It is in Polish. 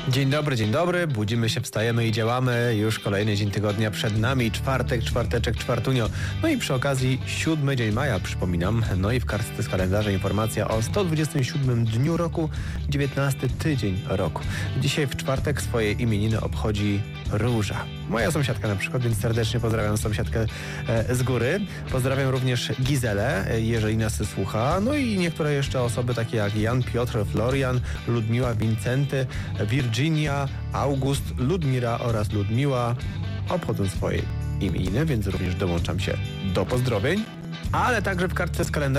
Dzień dobry, budzimy się, wstajemy i działamy. Już kolejny dzień tygodnia przed nami, czwarteczek, czwartunio. No i przy okazji 7 dzień maja, przypominam. No i w kartce z kalendarza informacja o 127 dniu roku, 19 tydzień roku. Dzisiaj w czwartek swoje imieniny obchodzi Róża. Moja sąsiadka na przykład, więc serdecznie pozdrawiam sąsiadkę z góry. Pozdrawiam również Gizelę, jeżeli nas słucha. No i niektóre jeszcze osoby takie jak Jan, Piotr, Florian, Ludmiła, Wincenty, Virginia, August, Ludmira oraz Ludmiła obchodzą swoje imieniny, więc również dołączam się do pozdrowień. Ale także w kartce z kalendarza